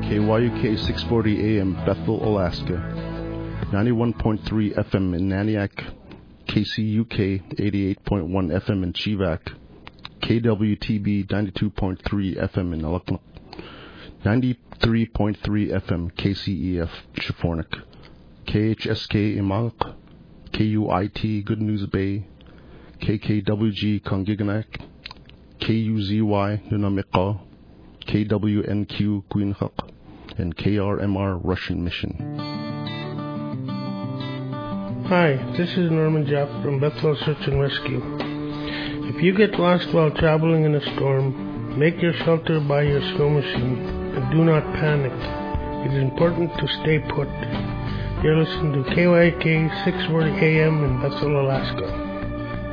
KYUK 640 AM, Bethel, Alaska. 91.3 FM in Naniak. KCUK 88.1 FM in Chivak. KWTB 92.3 FM in Alaknak. 93.3 FM KCEF Chifornik. KHSK Imalak. KUIT Good News Bay. KKWG Kongiganak. KUZY Nunamika. KWNQ Queenhuk. And KRMR Russian Mission. Hi, this is Norman Japp from Bethel Search and Rescue. If you get lost while traveling in a storm, make your shelter by your snow machine and do not panic. It is important to stay put. You're listening to KYK 640 AM in Bethel, Alaska.